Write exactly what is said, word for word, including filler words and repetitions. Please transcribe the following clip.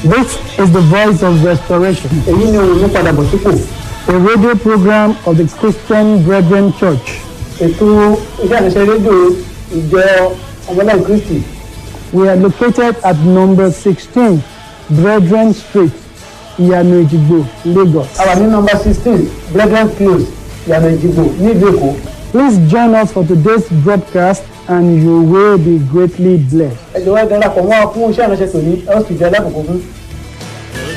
This is the voice of restoration. Èyí ni òun padà bọ̀ sípò. A radio program of the Christian Brethren Church. Ètò iṣẹ́ àṣẹ rédíò ìjọ ọmọlẹ́yìn Kristi. We are located at number sixteen, Brethren Street, Ìyànà Èjìgbò, Lagos. A wà ní number sixteen, Brethren Close, Ìyànà Èjìgbò, ní ìlú Èkó. Please join us for today's broadcast and you will be greatly blessed. Ẹ jọ̀wọ́ ẹ darapọ̀ mọ́ wa fún iṣẹ́ àṣẹ tòní, ẹ ó sì jẹ́ alákòókò fún.